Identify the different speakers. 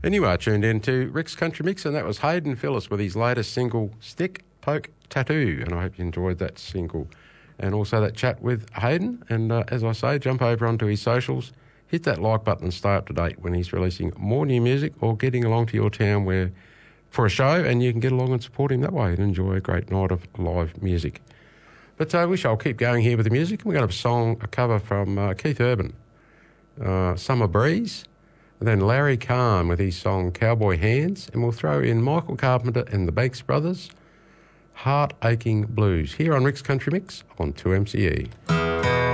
Speaker 1: And you are tuned in to Rick's Country Mix, and that was Hayden Phillips with his latest single, Stick, Poke, Tattoo. And I hope you enjoyed that single. And also that chat with Hayden. And as I say, jump over onto his socials, hit that like button and stay up to date when he's releasing more new music or getting along to your town for a show, and you can get along and support him that way and enjoy a great night of live music. But we shall keep going here with the music. We're going to have a cover from Keith Urban, Summer Breeze. And then Larry Kahn with his song Cowboy Hands. And we'll throw in Michael Carpenter and the Banks Brothers, Heart Aching Blues, here on Rick's Country Mix on 2MCE.